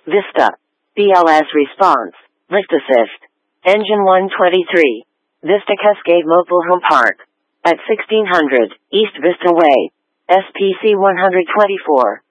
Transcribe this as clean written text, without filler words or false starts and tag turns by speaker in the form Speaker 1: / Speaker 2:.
Speaker 1: Vista. BLS response. Lift assist. Engine 123. Vista Cascade Mobile Home Park. At 1600 East Vista Way. SPC 124.